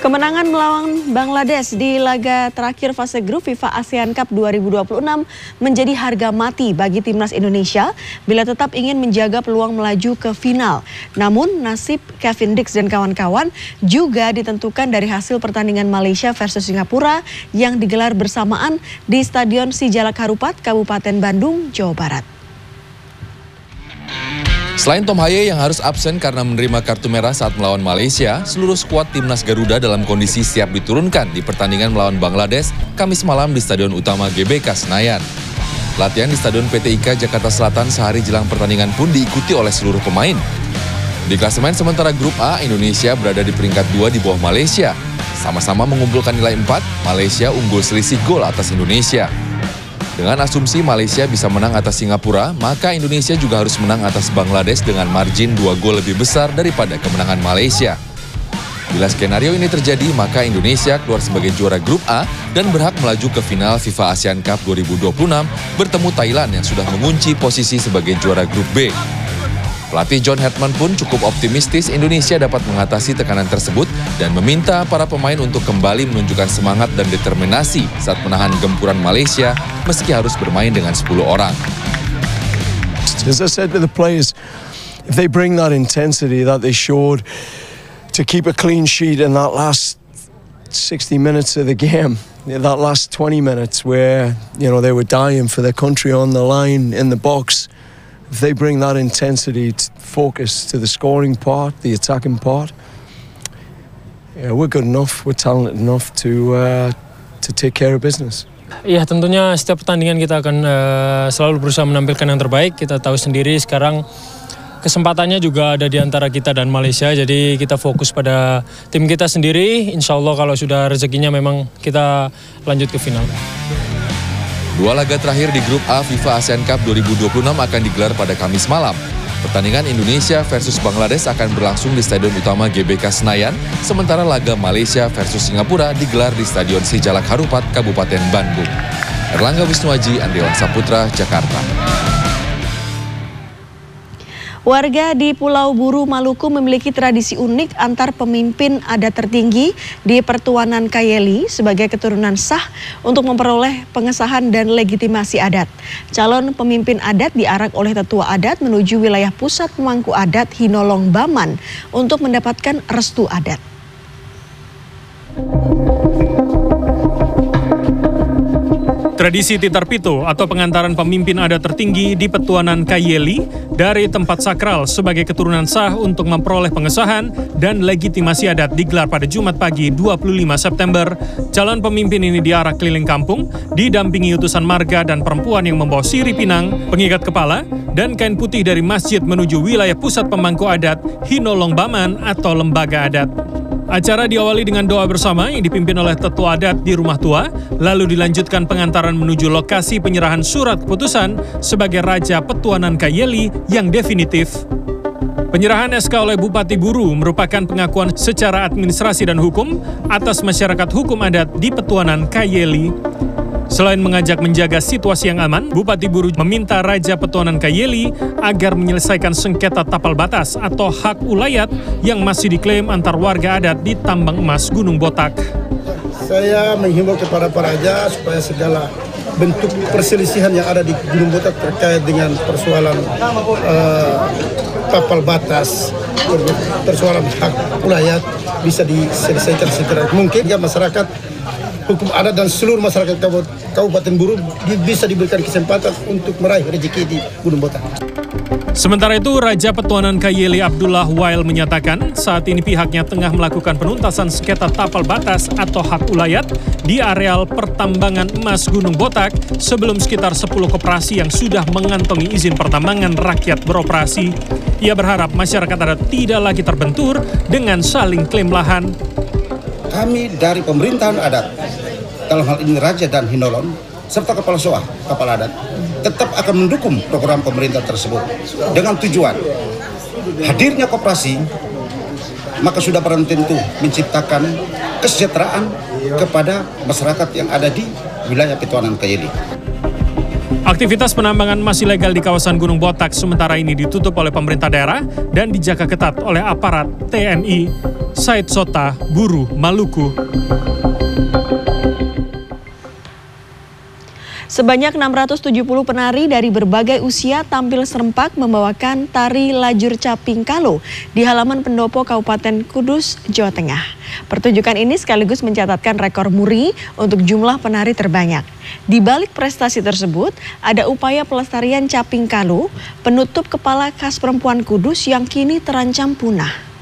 Kemenangan melawan Bangladesh di laga terakhir fase grup FIFA ASEAN Cup 2026 menjadi harga mati bagi timnas Indonesia bila tetap ingin menjaga peluang melaju ke final. Namun nasib Kevin Dix dan kawan-kawan juga ditentukan dari hasil pertandingan Malaysia versus Singapura yang digelar bersamaan di Stadion Sijalak Harupat, Kabupaten Bandung, Jawa Barat. Selain Tom Haye yang harus absen karena menerima kartu merah saat melawan Malaysia, seluruh skuad timnas Garuda dalam kondisi siap diturunkan di pertandingan melawan Bangladesh Kamis malam di Stadion Utama GBK Senayan. Latihan di Stadion PT IKA Jakarta Selatan sehari jelang pertandingan pun diikuti oleh seluruh pemain. Di klasemen sementara grup A, Indonesia berada di peringkat 2 di bawah Malaysia. Sama-sama mengumpulkan nilai 4, Malaysia unggul selisih gol atas Indonesia. Dengan asumsi Malaysia bisa menang atas Singapura, maka Indonesia juga harus menang atas Bangladesh dengan margin 2 gol lebih besar daripada kemenangan Malaysia. Bila skenario ini terjadi, maka Indonesia keluar sebagai juara grup A dan berhak melaju ke final FIFA ASEAN Cup 2026 bertemu Thailand yang sudah mengunci posisi sebagai juara grup B. Pelatih John Hetman pun cukup optimistis Indonesia dapat mengatasi tekanan tersebut dan meminta para pemain untuk kembali menunjukkan semangat dan determinasi saat menahan gempuran Malaysia meski harus bermain dengan 10 orang. As I said to the players, if they bring that intensity that they showed to keep a clean sheet in that last 60 minutes of the game, that last 20 minutes where, you know, they were dying for their country on the line in the box, if they bring that intensity, focus to the scoring part, the attacking part, yeah, we're good enough, we're talented enough to take care of business. Iya, tentunya setiap pertandingan kita akan selalu berusaha menampilkan yang terbaik. Kita tahu sendiri sekarang kesempatannya juga ada di antara kita dan Malaysia, jadi kita fokus pada tim kita sendiri. Insya Allah kalau sudah rezekinya memang kita lanjut ke final. Dua laga terakhir di grup A FIFA ASEAN Cup 2026 akan digelar pada Kamis malam. Pertandingan Indonesia versus Bangladesh akan berlangsung di Stadion Utama GBK Senayan, sementara laga Malaysia versus Singapura digelar di Stadion Sijalak Harupat, Kabupaten Bandung. Erlangga Wisnuaji, Andriawan Saputra, Jakarta. Warga di Pulau Buru, Maluku memiliki tradisi unik antar pemimpin adat tertinggi di Pertuanan Kayeli sebagai keturunan sah untuk memperoleh pengesahan dan legitimasi adat. Calon pemimpin adat diarak oleh tetua adat menuju wilayah pusat pemangku adat Hinolong Baman untuk mendapatkan restu adat. Tradisi Titar Pito atau pengantaran pemimpin adat tertinggi di Petuanan Kayeli dari tempat sakral sebagai keturunan sah untuk memperoleh pengesahan dan legitimasi adat digelar pada Jumat pagi 25 September. Calon pemimpin ini diarak keliling kampung, didampingi utusan marga dan perempuan yang membawa sirih pinang, pengikat kepala, dan kain putih dari masjid menuju wilayah pusat pemangku adat Hinolong Baman atau lembaga adat. Acara diawali dengan doa bersama yang dipimpin oleh tetua adat di rumah tua, lalu dilanjutkan pengantaran menuju lokasi penyerahan surat keputusan sebagai Raja Petuanan Kayeli yang definitif. Penyerahan SK oleh Bupati Buru merupakan pengakuan secara administrasi dan hukum atas masyarakat hukum adat di Petuanan Kayeli. Selain mengajak menjaga situasi yang aman, Bupati Buru meminta Raja Petuanan Kayeli agar menyelesaikan sengketa tapal batas atau hak ulayat yang masih diklaim antar warga adat di Tambang Emas Gunung Botak. Saya menghimbau kepada para raja supaya segala bentuk perselisihan yang ada di Gunung Botak terkait dengan persoalan tapal batas, persoalan hak ulayat bisa diselesaikan segera mungkin. Ya, masyarakat hukum adat dan seluruh masyarakat Kabupaten Buru bisa diberikan kesempatan untuk meraih rezeki di Gunung Botak. Sementara itu, Raja Petuanan Kayeli Abdullah Wail menyatakan saat ini pihaknya tengah melakukan penuntasan sengketa tapal batas atau hak ulayat di areal pertambangan emas Gunung Botak sebelum sekitar 10 koperasi yang sudah mengantongi izin pertambangan rakyat beroperasi. Ia berharap masyarakat adat tidak lagi terbentur dengan saling klaim lahan. Kami dari pemerintahan adat, dalam hal ini Raja dan Hinolong, serta Kepala Soah, Kepala Adat, tetap akan mendukung program pemerintah tersebut dengan tujuan hadirnya koperasi, maka sudah barang tentu menciptakan kesejahteraan kepada masyarakat yang ada di wilayah Petuanan Kayeli. Aktivitas penambangan emas ilegal di kawasan Gunung Botak sementara ini ditutup oleh pemerintah daerah dan dijaga ketat oleh aparat TNI. Said Sota, Buru, Maluku. Sebanyak 670 penari dari berbagai usia tampil serempak membawakan tari lajur caping kalo di halaman pendopo Kabupaten Kudus, Jawa Tengah. Pertunjukan ini sekaligus mencatatkan rekor muri untuk jumlah penari terbanyak. Di balik prestasi tersebut, ada upaya pelestarian caping kalo, penutup kepala khas perempuan Kudus yang kini terancam punah.